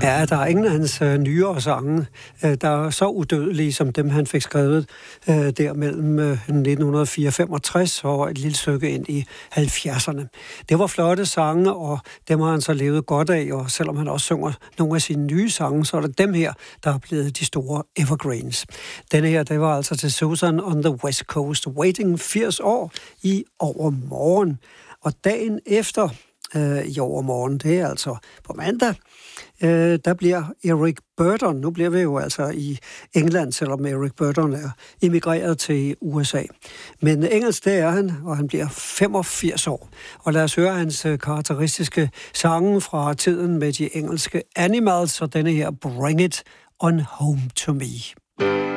Ja, der er ingen af hans nyere sange, der er så udødelige som dem, han fik skrevet der mellem 1964 og et lille stykke ind i 70'erne. Det var flotte sange, og dem har han så levet godt af, og selvom han også synger nogle af sine nye sange, så er det dem her, der er blevet de store evergreens. Denne her, det var altså til Susan on the West Coast, Waiting 80 år i overmorgen. Og dagen efter i overmorgen, det er altså på mandag, der bliver Eric Burdon, nu bliver vi jo altså i England, selvom Eric Burdon er emigreret til USA. Men engelsk, det er han, og han bliver 85 år. Og lad os høre hans karakteristiske sange fra tiden med de engelske Animals, og denne her Bring It On Home To Me.